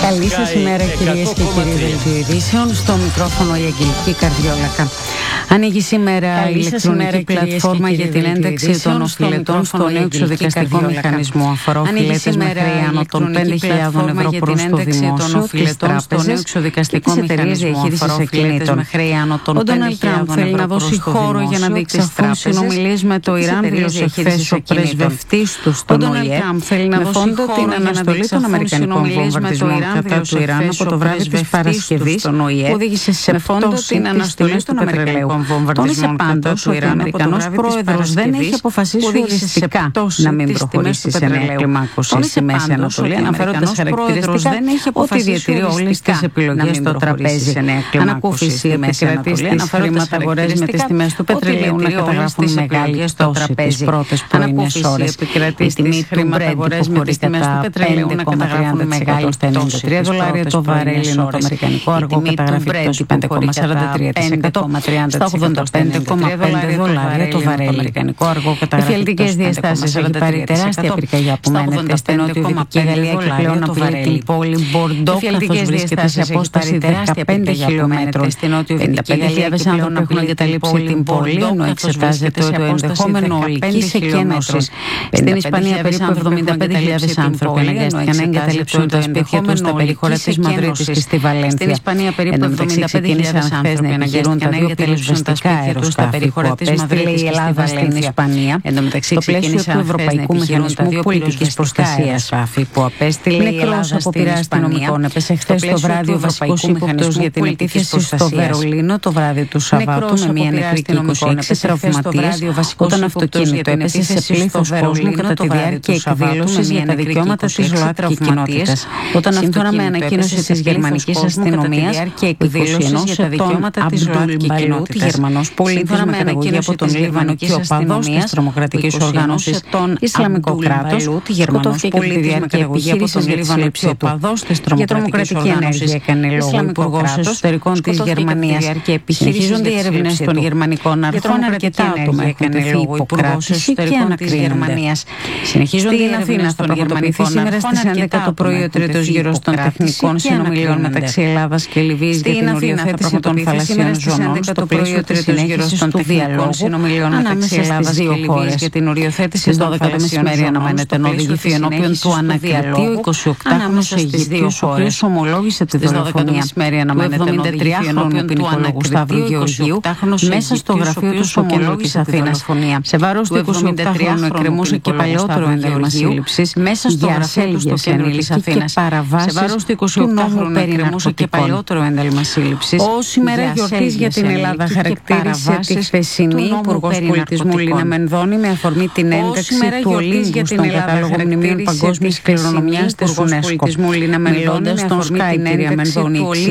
Καλή σας ημέρα, κυρίες και κύριοι δελτίου ειδήσεων. Στο μικρόφωνο η Αγγελική Καρδιόλακα. Ανοίγει σήμερα η ηλεκτρονική πλατφόρμα για την ένταξη των οφειλετών στο νέο εξοδικαστικό μηχανισμό. Αφορά οφειλέτες με χρέη άνω των 5.000 ευρώ προς το δημόσιο, τις τράπεζες και τις εταιρείες διαχείρισης ακινήτων. Ο Ντόναλντ Τραμπ θέλει να δώσει χώρο για να διεξαχθούν συνομιλίες με το Ιράν, δήλωσε χθες ο πρεσβευτής του στον ΟΗΕ, με φόντο την αναστολή των αμερικανικών βομβαρδισμών κατά του Ιράν από το βράδυ της Παρασκευής, που οδήγησε σε πτώση της τιμής του πετρελαίου. Τόνισε πάντως ότι ο Αμερικανός πρόεδρος δεν έχει αποφασίσει οριστικά να μην προχωρήσει σε νέα κλιμάκωση στη Μέση Ανατολή, αναφέροντας χαρακτηριστικά ότι διατηρεί όλες τις επιλογές στο τραπέζι. Ανακούφιση επικρατεί στις χρηματαγορές με τις τιμές του πετρελαίου να καταγράφουν μεγάλη πτώση τις πρώτες πρωινές ώρες. Η τιμή του Brent υποχωρεί κατά 5,30% στα $93 το βαρέλι, ενώ το αμερικανικό αργό καταγράφει πτώση 5,43%. Στα $85,5 το βαρέλι. Οι φιαλτικές διαστάσεις έχει πάρει τεράστια πυρκαγιά που μένεται στην νότιο-δυτική Γαλλία και πλέον απειλεί την πόλη Μπορντό, καθώς βρίσκεται σε απόσταση 15 χιλιόμετρων. 55.000 άνθρωποι έχουν εγκαταλείψει την πόλη, ενώ εξετάζεται το ενδεχόμενο ολικής εκένωσης. Στην Ισπανία περίπου 75.000 άνθρωποι αναγκάστηκαν να εγκαταλείψουν τα σπίτια τους στα περιχώρα της Μαδρίτης και στη Βαλένθια. Εν τω μεταξύ ξεκίνησαν χθες να επιχειρούν τα δύο πυροσβεστικά αεροσκάφη που απέστειλε η Ελλάδα στην Ισπανία στο πλαίσιο του Ευρωπαϊκού Μηχανισμού Πολιτικής Προστασίας. Νεκρός από πειρά αστυνομικών έπεσε χθες το βράδυ ο βασικός ύποπτος για την επίθεση στο Βερολίνο το βράδυ του Σαββάτου, με μια νεκρή 26 τραυματίες όταν αυτοκίνητο έπεσε σε πλήθος κόσμου κατά τη διάρκεια εκδήλωσης για τα δικαιώματα της ΛΟΑΤΚΙ κοινότητας. Σύμφωνα με ανακοίνωση της γερμανικής αστυνομίας, 21 ετών Αμπτούλ Μπαλούτ, Γερμανός πολίτης με καταγωγή από τον Λίβανο και οπαδός της τρομοκρατικής οργάνωσης Ισλαμικό κράτος, σκοτώθηκε κατά τη διάρκεια επιχείρησης για τη σύλληψή του. Για τρομοκρατική ενέργεια έκανε λόγο ο Υπουργός Εσωτερικών της Γερμανίας. Συνεχίζονται οι έρευνες των γερμανικών αρχών. Αρκετά άτομα έχουν τεθεί υποκράτηση και ανακρίνονται. Συνεχίζονται οι έρευνες των γερμανικών σήμερα στις 11 το πρωί ο τρίτος γύρος των τεχνικών συνομιλιών μεταξύ Ελλάδας και Λιβύης για την οριοθέτηση των θαλασσίων ζωνών στο πλαίσιο της συνέχισης του διαλόγου συνομιλιών μεταξύ Ελλάδας και Λιβύης για την οριοθέτηση των θαλασσίων ζωνών. Αναμένεται να οδηγηθεί ενώπιον του ανακριτήου 28χρονου Αιγυπτίου, ο οποίος ομολόγησε τη δολοφονία του 73χρονου ποινικολόγου Σταύρου Γεωργίου μέσα στο γραφείο του στο κέντρο της Αθήνας. Σε βάρος του 73χρονου εκκρεμούσε και παλαιότερο ένταλμα σύλληψης μέσα στο γραφείο του στο κέντρο της Αθήνας. Σε βάρος του 28χρονου εκκρεμούσε και παλαιότερο ένταλμα σύλληψης. Ως ημέρα γιορτής για την Ελλάδα χαρακτήρισε τη χθεσινή Υπουργός Πολιτισμού Λίνα Μενδώνη με αφορμή την ένταξη του Ολύμπου στον κατάλογο μνημείων παγκόσμιας κληρονομιάς της UNESCO. Μιλώντας στον Sky, κυρία Μενδώνη